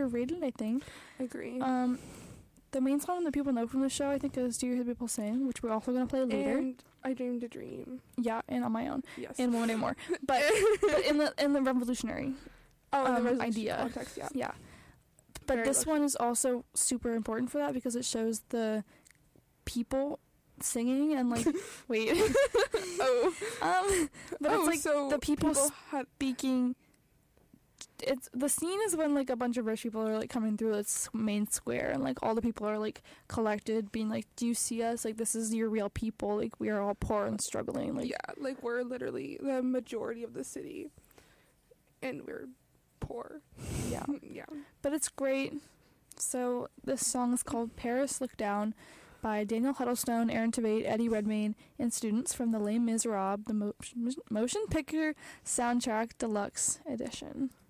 underrated, I think. Agree. The main song that people know from the show, I think, is Do You Hear the People Sing, which we're also going to play later. And I Dreamed a Dream. Yeah, and On My Own. Yes. And One Day More. But in the revolutionary idea. Context, yeah. Yeah. But this one is also super important for that because it shows the people singing and, like, wait. But it's, like, so the people speaking. The scene is when, like, a bunch of rich people are, like, coming through this main square, and, like, all the people are, like, collected, being like, do you see us? Like, this is your real people. Like, we are all poor and struggling. Like, yeah, like, we're literally the majority of the city, and we're poor. Yeah. Yeah. But it's great. So this song is called Paris Look Down by Daniel Huddlestone, Aaron Tveit, Eddie Redmayne, and students from the Les Miserables, the motion picture soundtrack deluxe edition.